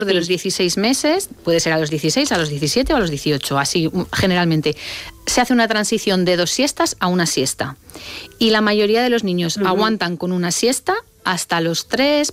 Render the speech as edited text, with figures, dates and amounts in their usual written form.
de los 16 meses, puede ser a los 16, a los 17 o a los 18, así generalmente, se hace una transición de 2 siestas a una siesta. Y la mayoría de los niños aguantan con una siesta hasta los 3